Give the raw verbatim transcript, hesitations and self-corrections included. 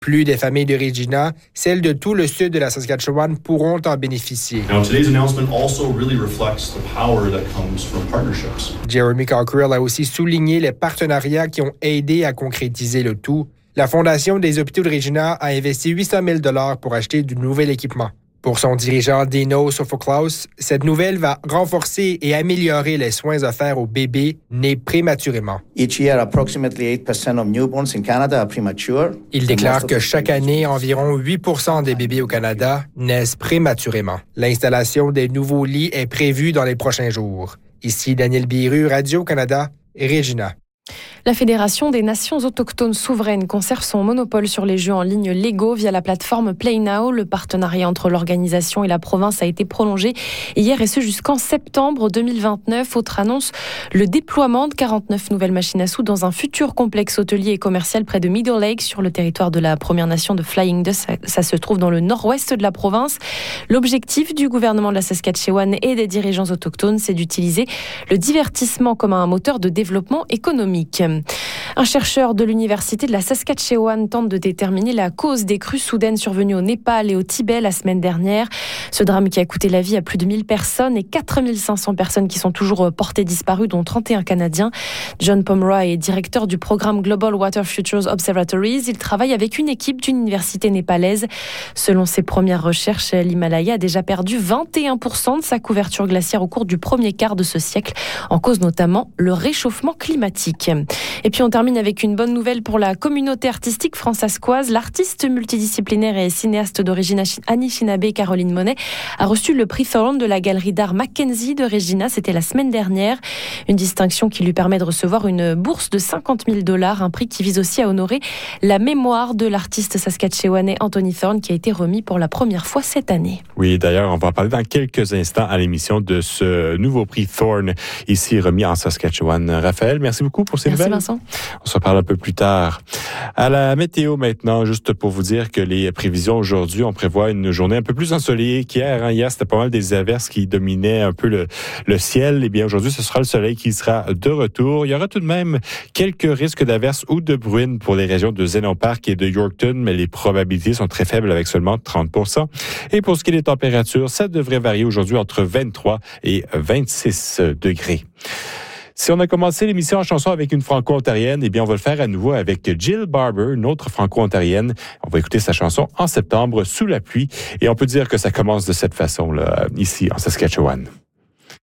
Plus des familles de Regina, celles de tout le sud de la Saskatchewan pourront en bénéficier. Now, today's announcement also really reflects the power that comes from partnerships. Jeremy Cockrell a aussi souligné les partenariats qui ont aidé à concrétiser le tout. La Fondation des hôpitaux de Regina a investi huit cent mille dollars pour acheter du nouvel équipement. Pour son dirigeant Dino Sophoclaus, cette nouvelle va renforcer et améliorer les soins offerts aux bébés nés prématurément. Each year, approximately eight percent of newborns in Canada are premature. Il déclare que chaque année, environ huit pour cent des bébés au Canada naissent prématurément. L'installation des nouveaux lits est prévue dans les prochains jours. Ici Daniel Biru, Radio-Canada, Regina. La Fédération des Nations autochtones souveraines conserve son monopole sur les jeux en ligne légaux via la plateforme Play Now. Le partenariat entre l'organisation et la province a été prolongé hier et ce jusqu'en septembre deux mille vingt-neuf. Autre annonce, le déploiement de quarante-neuf nouvelles machines à sous dans un futur complexe hôtelier et commercial près de Middle Lake sur le territoire de la Première Nation de Flying Dutch. Ça, ça se trouve dans le nord-ouest de la province. L'objectif du gouvernement de la Saskatchewan et des dirigeants autochtones, c'est d'utiliser le divertissement comme un moteur de développement économique. Un chercheur de l'Université de la Saskatchewan tente de déterminer la cause des crues soudaines survenues au Népal et au Tibet la semaine dernière. Ce drame qui a coûté la vie à plus de mille personnes et quatre mille cinq cents personnes qui sont toujours portées disparues, dont trente et un Canadiens. John Pomeroy est directeur du programme Global Water Futures Observatories. Il travaille avec une équipe d'une université népalaise. Selon ses premières recherches, l'Himalaya a déjà perdu vingt et un pour cent de sa couverture glaciaire au cours du premier quart de ce siècle, en cause notamment le réchauffement climatique. Et puis on termine avec une bonne nouvelle pour la communauté artistique fransaskoise. L'artiste multidisciplinaire et cinéaste d'origine Anishinaabe, Caroline Monet, a reçu le prix Thorne de la galerie d'art Mackenzie de Regina. C'était la semaine dernière. Une distinction qui lui permet de recevoir une bourse de cinquante mille dollars, un prix qui vise aussi à honorer la mémoire de l'artiste saskatchewanais Anthony Thorne qui a été remis pour la première fois cette année. Oui, d'ailleurs, on va en parler dans quelques instants à l'émission de ce nouveau prix Thorne, ici remis en Saskatchewan. Raphaël, merci beaucoup pour ces Merci nouvelles. Vincent. On se reparle un peu plus tard. À la météo maintenant, juste pour vous dire que les prévisions aujourd'hui, on prévoit une journée un peu plus ensoleillée qu'hier. Hein. Hier, c'était pas mal des averses qui dominaient un peu le, le ciel. Eh bien, aujourd'hui, ce sera le soleil qui sera de retour. Il y aura tout de même quelques risques d'averses ou de bruine pour les régions de Zénon Park et de Yorkton, mais les probabilités sont très faibles avec seulement trente pour cent. Et pour ce qui est des températures, ça devrait varier aujourd'hui entre vingt-trois et vingt-six degrés. Si on a commencé l'émission en chanson avec une franco-ontarienne, eh bien, on va le faire à nouveau avec Jill Barber, une autre franco-ontarienne. On va écouter sa chanson en septembre, Sous la pluie. Et on peut dire que ça commence de cette façon-là, ici, en Saskatchewan.